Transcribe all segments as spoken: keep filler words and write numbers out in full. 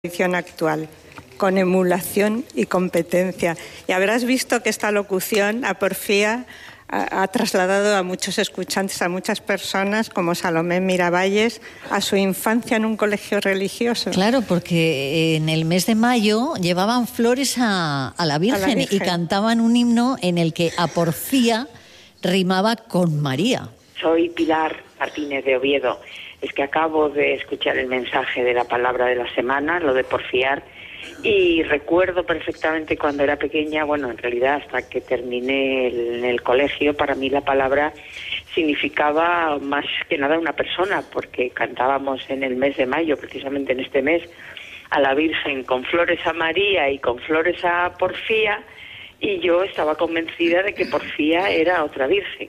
edición actual, con emulación y competencia. Y habrás visto que esta locución a porfía ha, ha trasladado a muchos escuchantes, a muchas personas, como Salomé Miravalles, a su infancia en un colegio religioso. Claro, porque en el mes de mayo llevaban flores a, a, la, Virgen, a la Virgen y cantaban un himno en el que a porfía rimaba con María. Soy Pilar Martínez de Oviedo. Es que acabo de escuchar el mensaje de la palabra de la semana, lo de porfiar, y recuerdo perfectamente cuando era pequeña, bueno, en realidad hasta que terminé el, en el colegio, para mí la palabra significaba más que nada una persona, porque cantábamos en el mes de mayo, precisamente en este mes, a la Virgen con flores a María y con flores a Porfía, y yo estaba convencida de que Porfía era otra Virgen.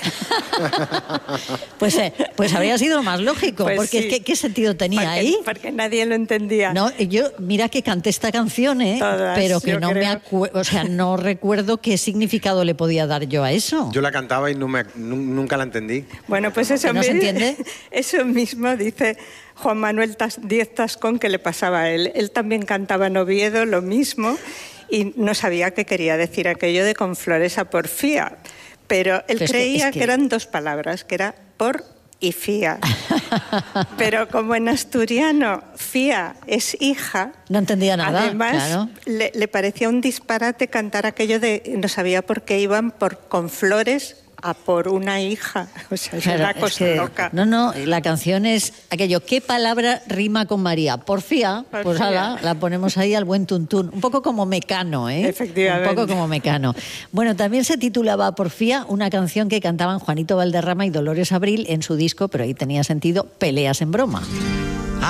Pues, eh, pues habría sido más lógico, pues porque sí. es que ¿qué sentido tenía porque, ahí? Porque nadie lo entendía. No, yo mira que canté esta canción, ¿eh? Todas, pero que no creo. me acuerdo, o sea, no recuerdo qué significado le podía dar yo a eso. Yo la cantaba y no me, nunca la entendí. Bueno, pues eso, ¿No se entiende? Eso mismo dice Juan Manuel Díez Tascón que le pasaba a él. Él también cantaba en Oviedo lo mismo y no sabía qué quería decir aquello de con flores a porfía. Pero él Pero creía es que, es que... que... que eran dos palabras, que era por y fía. Pero como en asturiano fía es hija... No entendía nada, además, claro. le, le parecía un disparate cantar aquello de... No sabía por qué iban por con flores a por una hija. O sea, es claro, una cosa es que, loca. No, no, la canción es aquello. ¿Qué palabra rima con María? Porfía, Porfía. pues ala, la ponemos ahí al buen tuntún. Un poco como Mecano, ¿eh? Efectivamente. Un poco como Mecano. Bueno, también se titulaba Porfía, una canción que cantaban Juanito Valderrama y Dolores Abril en su disco, pero ahí tenía sentido, Peleas en broma.